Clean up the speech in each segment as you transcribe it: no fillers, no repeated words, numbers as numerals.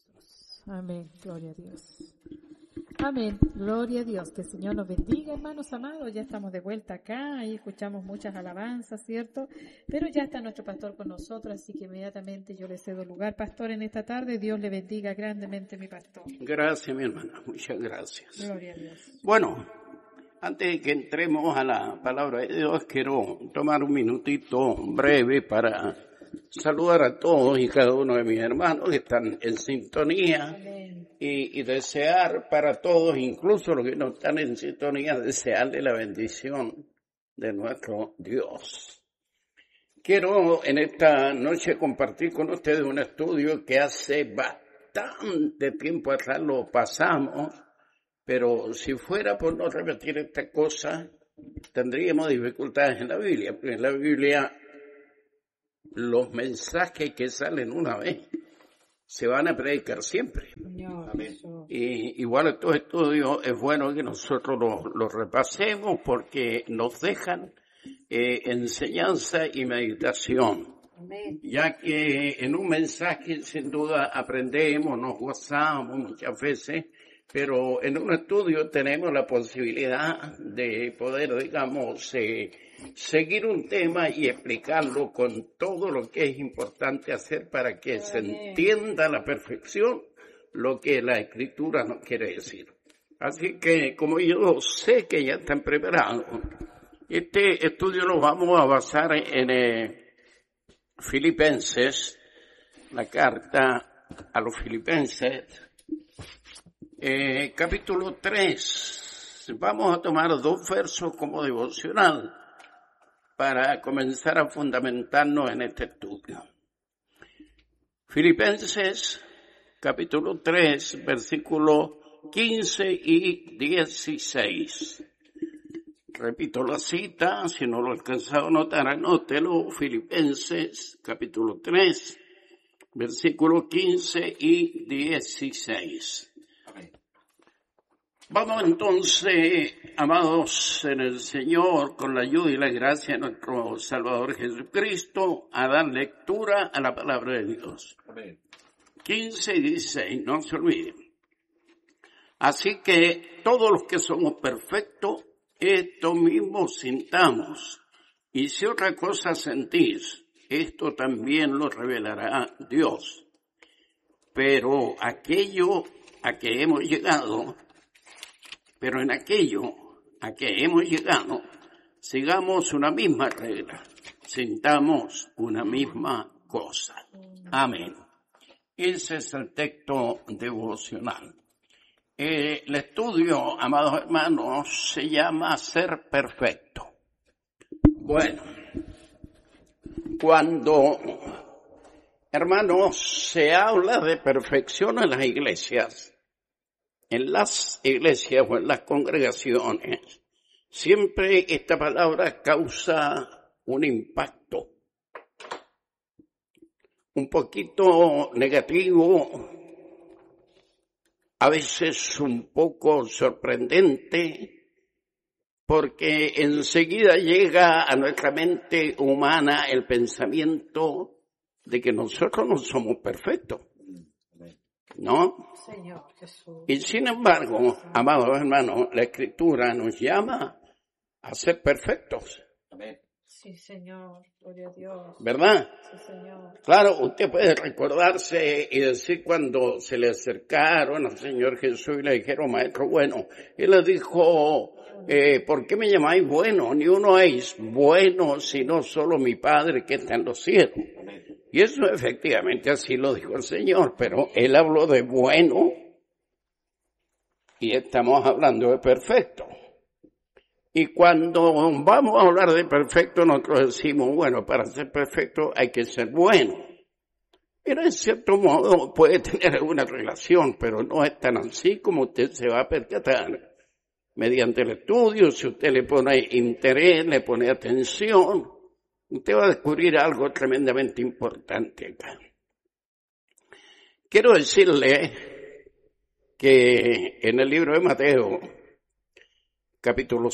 Amén, gloria a Dios. Amén, gloria a Dios. Que el Señor nos bendiga, hermanos amados. Ya estamos de vuelta acá, ahí escuchamos muchas alabanzas, ¿cierto? Pero ya está nuestro pastor con nosotros, así que inmediatamente yo le cedo lugar, pastor, en esta tarde. Dios le bendiga grandemente, mi pastor. Gracias, mi hermana, muchas gracias. Gloria a Dios. Bueno, antes de que entremos a la palabra de Dios, quiero tomar un minutito breve para saludar a todos y cada uno de mis hermanos que están en sintonía y desear para todos, incluso los que no están en sintonía, desearle la bendición de nuestro Dios. Quiero en esta noche compartir con ustedes un estudio que hace bastante tiempo atrás lo pasamos, pero si fuera por no repetir esta cosa, tendríamos dificultades en la Biblia, porque en la Biblia los mensajes que salen una vez se van a predicar siempre. Y igual estos estudios es bueno que nosotros los repasemos porque nos dejan enseñanza y meditación. Ya que en un mensaje sin duda aprendemos, nos gozamos muchas veces, pero en un estudio tenemos la posibilidad de poder, digamos, seguir un tema y explicarlo con todo lo que es importante hacer para que se entienda a la perfección lo que la Escritura nos quiere decir. Así que, como yo sé que ya están preparados, este estudio lo vamos a basar en Filipenses, la carta a los Filipenses, capítulo 3. Vamos a tomar 2 versos como devocional para comenzar a fundamentarnos en este estudio. Filipenses, capítulo 3, versículos 15 y 16. Repito la cita, si no lo he alcanzado a notar, anótelo. Filipenses, capítulo 3, versículos 15 y 16. Vamos entonces, amados en el Señor, con la ayuda y la gracia de nuestro Salvador Jesucristo, a dar lectura a la palabra de Dios. Amén. 15 y 16, no se olviden. Así que todos los que somos perfectos, esto mismo sintamos. Y si otra cosa sentís, esto también lo revelará Dios. Pero en aquello a que hemos llegado, sigamos una misma regla, sintamos una misma cosa. Amén. Ese es el texto devocional. El estudio, amados hermanos, se llama Ser Perfecto. Bueno, cuando, hermanos, se habla de perfección en las iglesias o en las congregaciones, siempre esta palabra causa un impacto un poquito negativo, a veces un poco sorprendente, porque enseguida llega a nuestra mente humana el pensamiento de que nosotros no somos perfectos, ¿no? Señor Jesús. Y sin embargo, amados hermanos, la Escritura nos llama a ser perfectos. Amén. Sí, Señor, gloria a Dios. ¿Verdad? Sí, Señor. Claro, usted puede recordarse y decir cuando se le acercaron al Señor Jesús y le dijeron, Maestro bueno, Él le dijo, ¿por qué me llamáis bueno? Ni uno es bueno, sino solo mi Padre que está en los cielos. Y eso efectivamente así lo dijo el Señor, pero Él habló de bueno y estamos hablando de perfecto. Y cuando vamos a hablar de perfecto, nosotros decimos, bueno, para ser perfecto hay que ser bueno. Pero en cierto modo puede tener alguna relación, pero no es tan así como usted se va a percatar. Mediante el estudio, si usted le pone interés, le pone atención, usted va a descubrir algo tremendamente importante acá. Quiero decirle que en el libro de Mateo, capítulo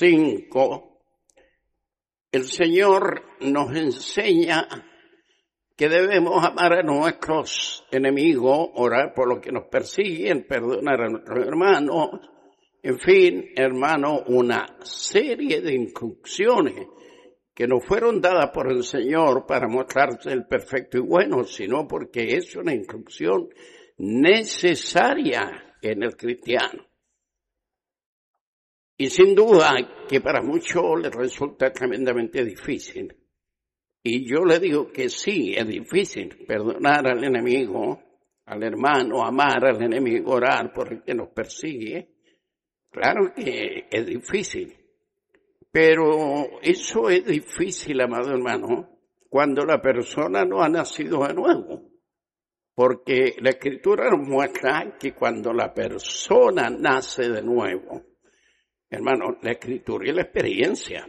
5, el Señor nos enseña que debemos amar a nuestros enemigos, orar por los que nos persiguen, perdonar a nuestros hermanos. En fin, hermano, una serie de instrucciones que no fueron dadas por el Señor para mostrarse el perfecto y bueno, sino porque es una instrucción necesaria en el cristiano. Y sin duda que para muchos les resulta tremendamente difícil. Y yo le digo que sí, es difícil perdonar al enemigo, al hermano, amar al enemigo, orar por el que nos persigue. Claro que es difícil. Pero eso es difícil, amado hermano, cuando la persona no ha nacido de nuevo. Porque la Escritura nos muestra que cuando la persona nace de nuevo, hermano, la Escritura y la experiencia,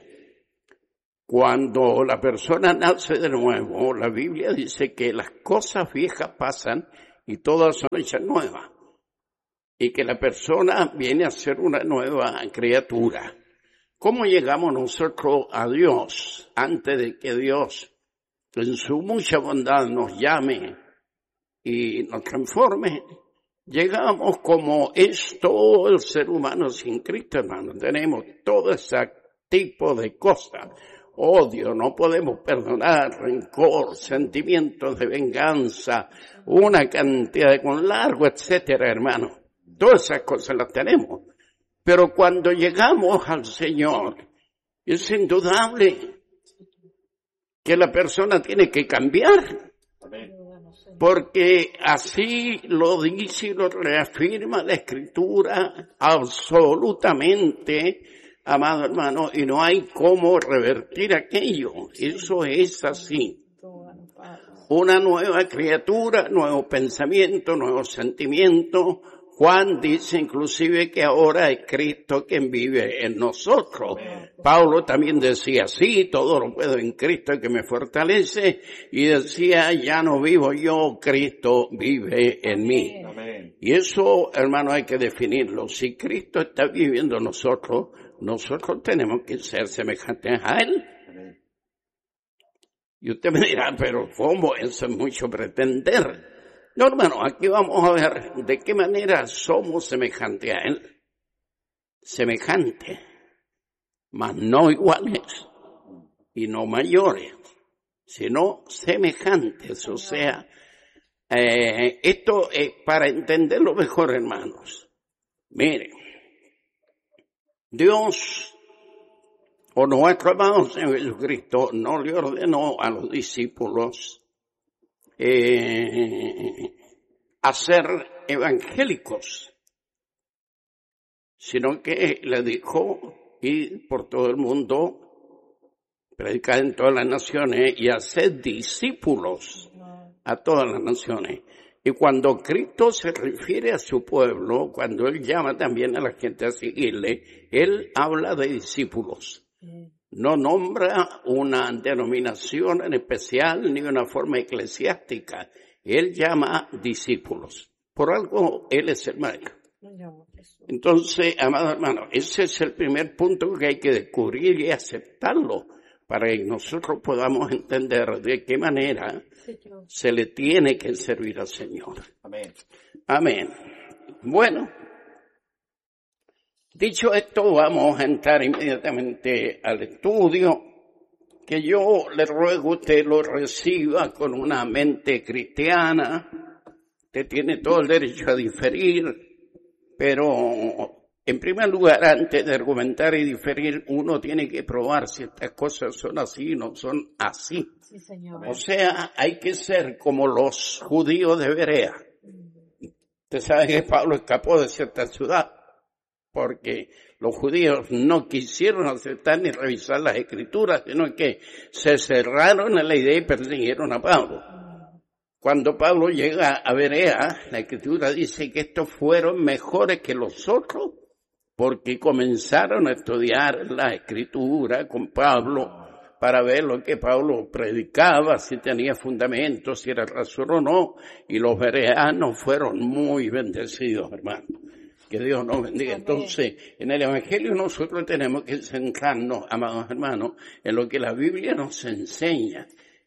cuando la persona nace de nuevo, la Biblia dice que las cosas viejas pasan y todas son hechas nuevas. Y que la persona viene a ser una nueva criatura. ¿Cómo llegamos nosotros a Dios antes de que Dios, en su mucha bondad, nos llame y nos transforme? Llegamos como es todo el ser humano sin Cristo, hermano. Tenemos todo ese tipo de cosas. Odio, no podemos perdonar, rencor, sentimientos de venganza, una cantidad de con largo, etcétera, hermano. Todas esas cosas las tenemos. Pero cuando llegamos al Señor, es indudable que la persona tiene que cambiar. Porque así lo dice y lo reafirma la Escritura absolutamente, amado hermano, y no hay cómo revertir aquello. Eso es así. Una nueva criatura, nuevo pensamiento, nuevo sentimiento. Juan dice inclusive que ahora es Cristo quien vive en nosotros. Pablo también decía, sí, todo lo puedo en Cristo que me fortalece. Y decía, ya no vivo yo, Cristo vive en mí. Amén. Y eso, hermano, hay que definirlo. Si Cristo está viviendo en nosotros, nosotros tenemos que ser semejantes a Él. Amén. Y usted me dirá, pero ¿cómo? Eso es mucho pretender. No, hermano, aquí vamos a ver de qué manera somos semejantes a Él. Semejantes, mas no iguales y no mayores, sino semejantes. O sea, esto es para entenderlo mejor, hermanos. Miren, Dios, o nuestro amado Señor Jesucristo, no le ordenó a los discípulos a ser evangélicos, sino que le dijo ir por todo el mundo, predicar en todas las naciones y hacer discípulos a todas las naciones. Y cuando Cristo se refiere a su pueblo, cuando Él llama también a la gente a seguirle, Él habla de discípulos. No nombra una denominación en especial ni una forma eclesiástica. Él llama discípulos. Por algo, Él es el maestro. Entonces, amado hermano, ese es el primer punto que hay que descubrir y aceptarlo para que nosotros podamos entender de qué manera se le tiene que servir al Señor. Amén. Amén. Bueno, dicho esto, vamos a entrar inmediatamente al estudio, que yo le ruego usted lo reciba con una mente cristiana. Usted tiene todo el derecho a diferir, pero en primer lugar, antes de argumentar y diferir, uno tiene que probar si estas cosas son así o no son así. Sí, señor. O sea, hay que ser como los judíos de Berea. Usted sabe que Pablo escapó de cierta ciudad porque los judíos no quisieron aceptar ni revisar las escrituras, sino que se cerraron en la idea y persiguieron a Pablo. Cuando Pablo llega a Berea, la escritura dice que estos fueron mejores que los otros, porque comenzaron a estudiar la escritura con Pablo para ver lo que Pablo predicaba, si tenía fundamentos, si era razón o no, y los bereanos fueron muy bendecidos, hermano. Que Dios nos bendiga. Entonces, en el Evangelio nosotros tenemos que centrarnos, amados hermanos, en lo que la Biblia nos enseña.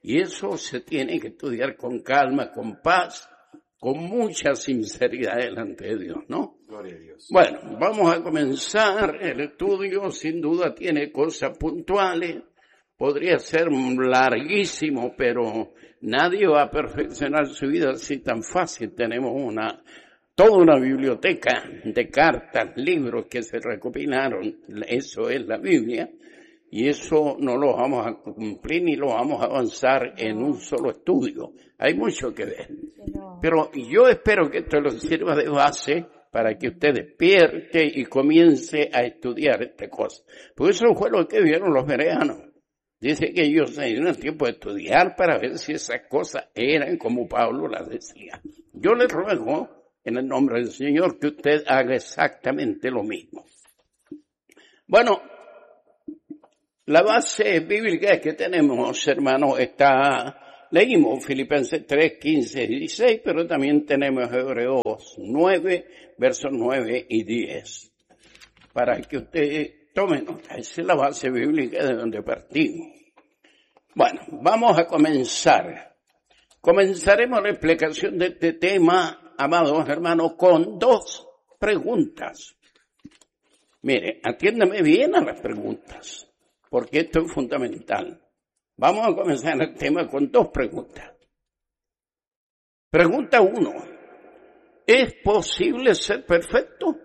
Y eso se tiene que estudiar con calma, con paz, con mucha sinceridad delante de Dios, ¿no? Gloria a Dios. Bueno, vamos a comenzar el estudio. Sin duda tiene cosas puntuales. Podría ser larguísimo, pero nadie va a perfeccionar su vida así tan fácil. Tenemos toda una biblioteca de cartas, libros que se recopilaron. Eso es la Biblia. Y eso no lo vamos a cumplir ni lo vamos a avanzar en un solo estudio. Hay mucho que ver. Pero yo espero que esto les sirva de base para que usted despierte y comience a estudiar esta cosa. Porque eso fue lo que vieron los bereanos. Dice que ellos tenían el tiempo de estudiar para ver si esas cosas eran como Pablo las decía. Yo les ruego, en el nombre del Señor, que usted haga exactamente lo mismo. Bueno, la base bíblica que tenemos, hermanos, leímos Filipenses 3, 15 y 16, pero también tenemos Hebreos 9, versos 9 y 10. Para que usted tome nota, esa es la base bíblica de donde partimos. Bueno, vamos a comenzar. Comenzaremos la explicación de este tema, amados hermanos, con 2 preguntas. Mire, atiéndame bien a las preguntas, porque esto es fundamental. Vamos a comenzar el tema con 2 preguntas. Pregunta 1. ¿Es posible ser perfecto?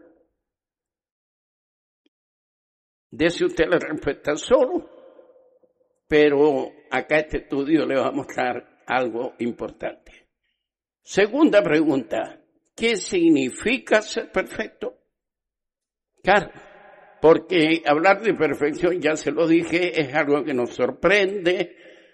Dese usted la respuesta solo, pero acá este estudio le va a mostrar algo importante. Segunda pregunta. ¿Qué significa ser perfecto? Claro. Porque hablar de perfección, ya se lo dije, es algo que nos sorprende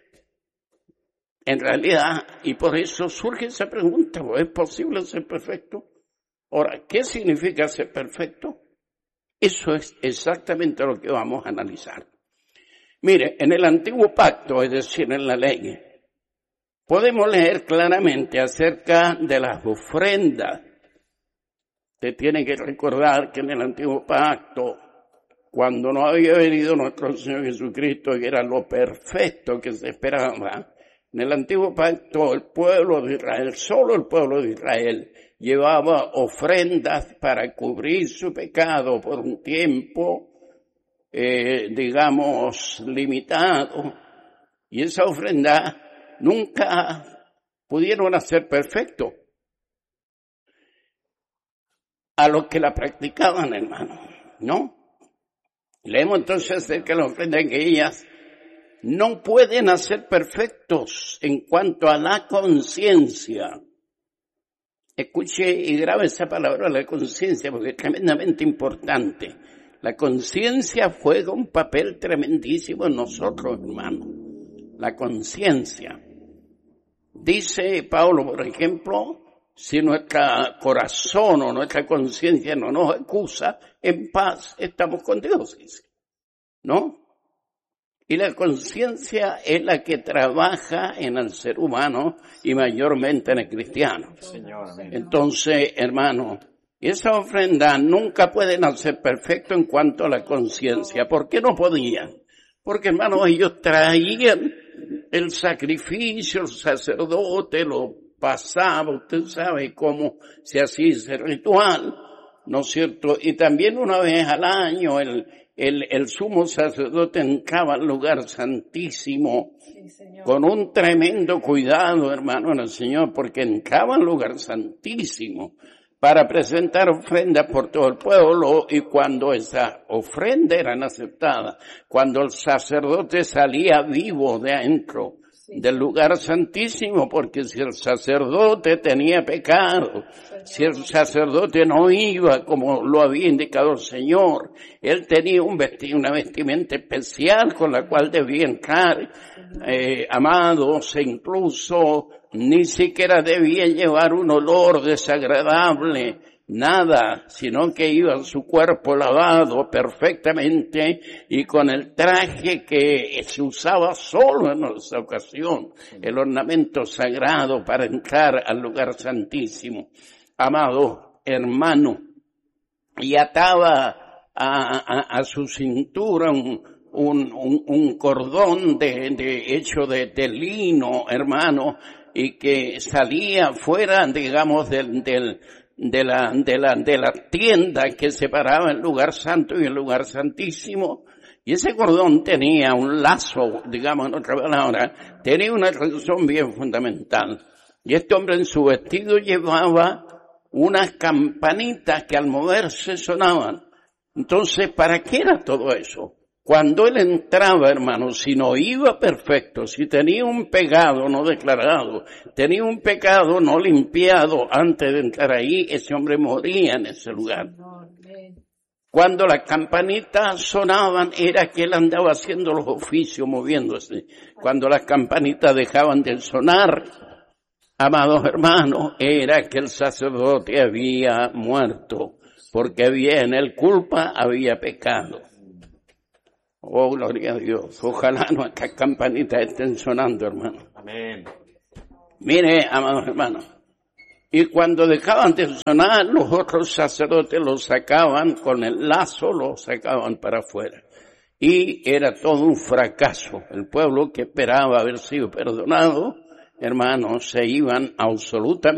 en realidad, y por eso surge esa pregunta, ¿es posible ser perfecto? Ahora, ¿qué significa ser perfecto? Eso es exactamente lo que vamos a analizar. Mire, en el antiguo pacto, es decir, en la ley, podemos leer claramente acerca de las ofrendas. Usted tiene que recordar que en el antiguo pacto, cuando no había venido nuestro Señor Jesucristo, que era lo perfecto que se esperaba, en el antiguo pacto el pueblo de Israel, solo el pueblo de Israel, llevaba ofrendas para cubrir su pecado por un tiempo, digamos, limitado. Y esa ofrenda nunca pudieron hacer perfecto a los que la practicaban, hermano, ¿no? Leemos entonces acerca de la ofrenda que ellas no pueden hacer perfectos en cuanto a la conciencia. Escuche y grabe esa palabra, la conciencia, porque es tremendamente importante. La conciencia juega un papel tremendísimo en nosotros, hermano. La conciencia. Dice Pablo, por ejemplo, si nuestro corazón o nuestra conciencia no nos acusa, en paz estamos con Dios, dice. ¿No? Y la conciencia es la que trabaja en el ser humano y mayormente en el cristiano. Señor, amén. Entonces, hermano, esa ofrenda nunca pueden hacer perfecto en cuanto a la conciencia. ¿Por qué no podían? Porque, hermano, ellos traían el sacrificio, el sacerdote lo pasaba, usted sabe cómo se hacía ese ritual, ¿no es cierto? Y también una vez al año el sumo sacerdote entraba al lugar santísimo, sí, con un tremendo cuidado, hermano, en el Señor, porque entraba al lugar santísimo para presentar ofrendas por todo el pueblo, y cuando esa ofrenda eran aceptadas, cuando el sacerdote salía vivo de adentro del lugar santísimo, porque si el sacerdote tenía pecado, si el sacerdote no iba como lo había indicado el Señor, él tenía una vestimenta especial con la cual debía entrar, amados, e incluso ni siquiera debía llevar un olor desagradable, nada, sino que iba su cuerpo lavado perfectamente y con el traje que se usaba solo en esa ocasión, el ornamento sagrado para entrar al lugar santísimo. Amado hermano, y ataba a su cintura un cordón hecho de lino, hermano, y que salía fuera, digamos, de la tienda que separaba el lugar santo y el lugar santísimo. Y ese cordón tenía un lazo, digamos en otra palabra, tenía una razón bien fundamental. Y este hombre en su vestido llevaba unas campanitas que al moverse sonaban. Entonces, ¿para qué era todo eso? Cuando él entraba, hermano, si no iba perfecto, si tenía un pecado no declarado, tenía un pecado no limpiado antes de entrar ahí, ese hombre moría en ese lugar. Cuando las campanitas sonaban, era que él andaba haciendo los oficios, moviéndose. Cuando las campanitas dejaban de sonar, amados hermanos, era que el sacerdote había muerto, porque había en él culpa, había pecado. Oh, gloria a Dios. Ojalá nuestras campanitas estén sonando, hermano. Amén. Mire, amados hermanos. Y cuando dejaban de sonar, los otros sacerdotes los sacaban con el lazo, los sacaban para afuera. Y era todo un fracaso. El pueblo que esperaba haber sido perdonado, hermanos, se iban absolutamente